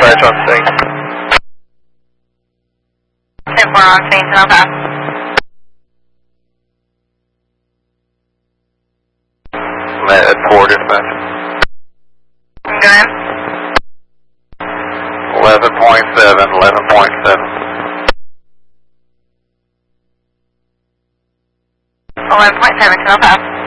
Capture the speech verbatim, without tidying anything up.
dispatch on scene. ten four on scene, okay. At four dispatch. Good. eleven point seven, eleven point seven. eleven point seven, okay.